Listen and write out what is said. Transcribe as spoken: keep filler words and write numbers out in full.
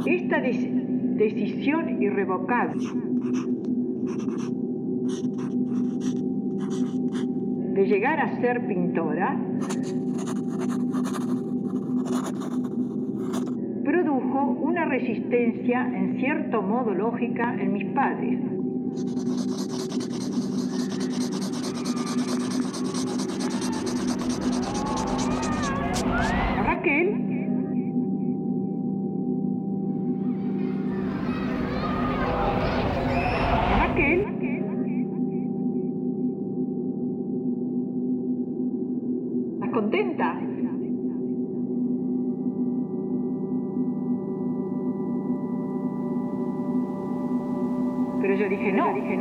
Esta des- decisión irrevocable de llegar a ser pintora produjo una resistencia en cierto modo lógica en mis padres. Raquel Raquel ¿estás contenta? Pero yo dije no, dije no.